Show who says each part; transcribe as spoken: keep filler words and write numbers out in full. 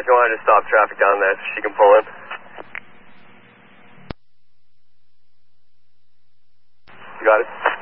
Speaker 1: you want her to stop traffic down there so she can pull in. You got it?